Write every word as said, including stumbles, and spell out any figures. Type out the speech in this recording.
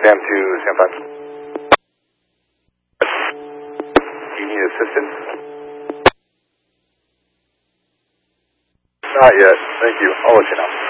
Sam two, Sam five. Do you need assistance? Not yet. Thank you. I'll let you know.